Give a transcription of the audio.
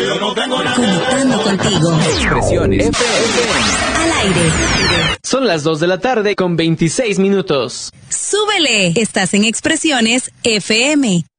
yo no tengo nada. Conectando contigo. Expresiones FM. Al aire. Son las 2 de la tarde con 26 minutos. Súbele. Estás en Expresiones FM.